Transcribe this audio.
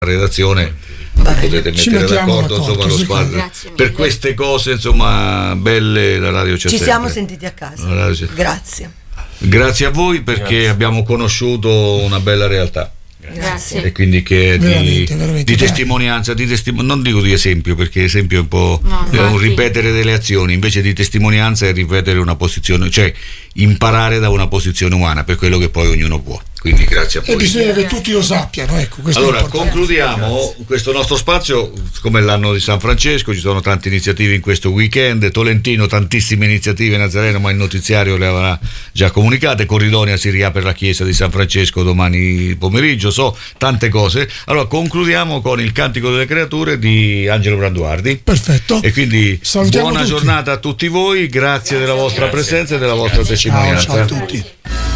redazione potete mettere d'accordo, insomma, lo squadro per queste cose, insomma, belle. La radio c'è ci sempre. siamo sentiti a casa. Grazie a voi, perché abbiamo conosciuto una bella realtà. Grazie. E quindi che veramente di testimonianza, non dico di esempio, perché esempio è un po' un ripetere delle azioni, invece di testimonianza è ripetere una posizione, cioè imparare da una posizione umana, per quello che poi ognuno può. Quindi grazie a voi. E bisogna che tutti lo sappiano, ecco, allora concludiamo questo nostro spazio come l'anno di San Francesco. Ci sono tante iniziative in questo weekend. Tolentino tantissime iniziative, Nazareno ma il notiziario le avrà già comunicate. Corridonia si riapre la chiesa di San Francesco domani pomeriggio, tante cose. Allora concludiamo con il Cantico delle Creature di Angelo Branduardi. Perfetto. E quindi salutiamo buona tutti. Giornata a tutti voi, grazie della vostra presenza e della vostra testimonianza. Ciao a tutti.